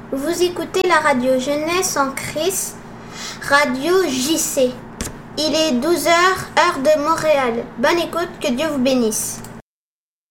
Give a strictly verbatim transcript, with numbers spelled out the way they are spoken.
Vous écoutez la radio Jeunesse en Christ, radio J C. Il est douze heures, heure de Montréal. Bonne écoute, que Dieu vous bénisse.